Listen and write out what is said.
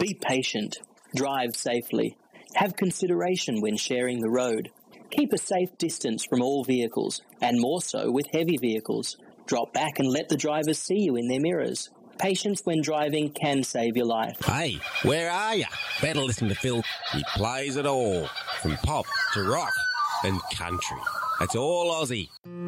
Be patient. Drive safely. Have consideration when sharing the road. Keep a safe distance from all vehicles, and more so with heavy vehicles. Drop back and let the drivers see you in their mirrors. Patience when driving can save your life. Hey, where are you? Better listen to Phil. He plays it all, from pop to rock and country. It's all Aussie.